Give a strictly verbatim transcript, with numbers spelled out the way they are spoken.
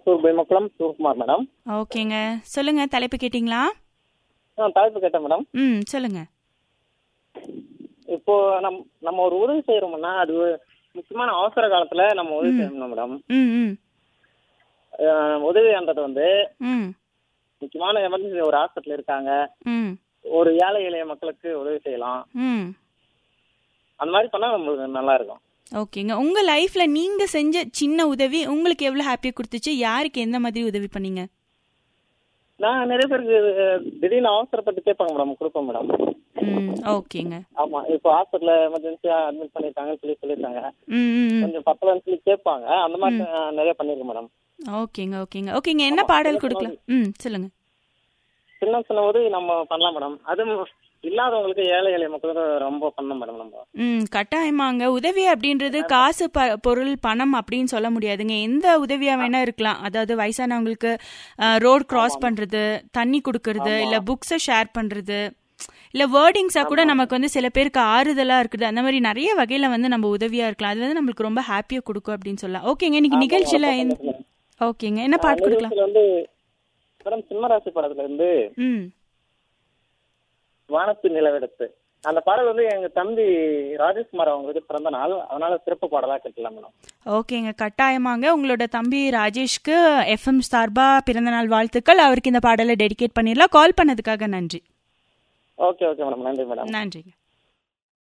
Hosur பைமக்குளம் Sivakumar madam. ஓகேங்க, சொல்லுங்க. தலைப்பு கேட்டிங்களா? ஆ தலைப்பு கேட்டேன் மேடம். ம் சொல்லுங்க. இப்போ நம் நம்ம ஒரு உதவி செய்யறோம்னா அது முக்கியமான அவசர காலத்துல நம்ம உதவி செய்யணும் மேடம். ம் ம் அஹ் உதவின்றது வந்து ம் முக்கியமான எமர்ஜென்சி, ஒரு ஹாஸ்பிட்டல் இருக்காங்க, ம் ஒரு ஏழை எளிய மக்களுக்கு உதவி செய்யலாம். ம் அந்த மாதிரி பண்ணா நம்மளுக்கு நல்லா இருக்கும். ஓகேங்க. உங்க லைஃப்ல நீங்க செஞ்ச சின்ன உதவி உங்களுக்கு எவ்வளவு ஹாப்பியா கொடுத்துச்சு? யாருக்கு எந்த மாதிரி உதவி பண்ணீங்க? நான் நிறைய பேருக்கு திடீர்னு அவசரப்பட்டு கேட்பாங்க மேடம், கொடுப்பேன் மேடம். ம் ஓகேங்க. ஆமா, இப்போ ஹாஸ்பிட்டல்ல எமர்ஜென்சியா அட்மிட் பண்ணிருக்காங்கன்னு சொல்லி சொல்லியிருக்காங்க, ம் ம் கொஞ்சம் பத்தலன்னு சொல்லி கேட்பாங்க. அந்த மாதிரி நான் நிறைய பண்ணிருக்கேன் மேடம். ஓகேங்க ஓகேங்க ஓகேங்க. என்ன பாடல் கொடுக்கலாம்? ம் சொல்லுங்க. சின்ன சின்ன உதவி நம்ம பண்ணலாம் மேடம். அதுவும் இல்லாதவங்களுக்கு, ஏழை எளிய மக்களுக்கு ரொம்ப பண்ணணும் மேடம் நம்ம. ம் கட்டாயமாங்க. உதவி அப்படின்றது காசு ப பொருள் பணம் அப்படின்னு சொல்ல முடியாதுங்க. எந்த உதவியா வேணா இருக்கலாம். அதாவது வயசானவங்களுக்கு ரோட் கிராஸ் பண்றது, தண்ணி கொடுக்கறது, இல்ல புக்ஸை ஷேர் பண்றது, இல்ல வேர்டிங்ஸா கூட நமக்கு வந்து சில பேருக்கு ஆறுதலா இருக்குது. அந்த மாதிரி நிறைய வகையில வந்து நம்ம உதவியா இருக்கலாம். அது வந்து நம்மளுக்கு ரொம்ப ஹாப்பியா கொடுக்கும் அப்படின்னு சொல்லலாம். ஓகேங்க, இன்னைக்கு நிகழ்ச்சியில ஓகேங்க என்ன பாட்டு கொடுக்கலாம்? வந்து மேடம் சிம்மராசி படத்துல இருந்து ம் வானத்து நிலவெடுத்து அந்த பாடல் வந்து எங்க தம்பி ராஜேஷ்குமார் அவங்களுக்கு பிறந்த நாள், அதனால சிறப்பு பாடலா கேட்கலாம் மேடம். ஓகேங்க, கட்டாயமாங்க. உங்களோட தம்பி ராஜேஷ்க்கு எஃப்எம் சார்பா பிறந்த நாள் வாழ்த்துக்கள். அவருக்கு இந்த பாடலை டெடிகேட் பண்ணிடலாம். கால் பண்ணதுக்காக நன்றி. ஓகே ஓகே மேடம், நன்றி மேடம். நன்றிங்க.